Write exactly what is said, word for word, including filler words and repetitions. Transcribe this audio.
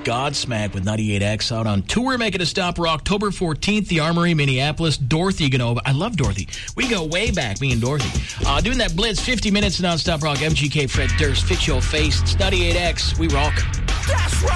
Godsmack with ninety-eight X out on tour, making a stop for October fourteenth, the Armory, Minneapolis. Dorothy Ganova. I love Dorothy. We go way back, me and Dorothy. Uh, doing that Blitz, fifty minutes of nonstop rock. M G K, Fred Durst, Fix Your Face. It's ninety-eight X. We rock. That's right.